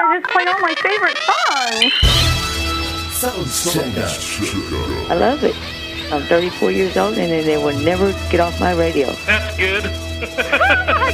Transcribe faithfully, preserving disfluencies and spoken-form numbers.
I just played all my favorite songs. Sound check. I love it. I'm thirty-four years old, and it will never get off my radio. That's good.